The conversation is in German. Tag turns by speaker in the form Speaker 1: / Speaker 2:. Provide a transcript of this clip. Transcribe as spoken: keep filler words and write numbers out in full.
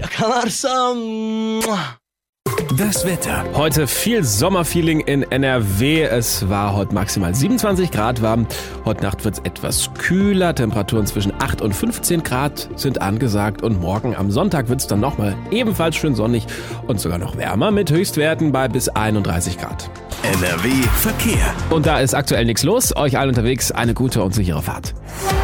Speaker 1: Yakalar-san.
Speaker 2: Das Wetter.
Speaker 3: Heute viel Sommerfeeling in N R W. Es war heute maximal siebenundzwanzig Grad warm. Heute Nacht wird es etwas kühler. Temperaturen zwischen acht und fünfzehn Grad sind angesagt. Und morgen am Sonntag wird es dann nochmal ebenfalls schön sonnig und sogar noch wärmer mit Höchstwerten bei bis einunddreißig Grad.
Speaker 2: N R W Verkehr.
Speaker 3: Und da ist aktuell nichts los. Euch allen unterwegs eine gute und sichere Fahrt.